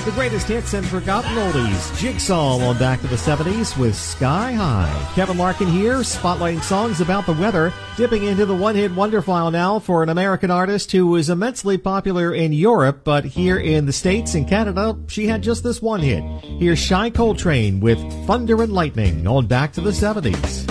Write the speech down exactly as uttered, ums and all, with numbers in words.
The greatest hits and forgotten oldies. Jigsaw on Back to the seventies with Sky High. Kevin Larkin here, spotlighting songs about the weather. Dipping into the one-hit wonder file now for an American artist who was immensely popular in Europe, but here in the States and Canada, she had just this one hit. Here's Shy Coltrane with Thunder and Lightning on Back to the seventies.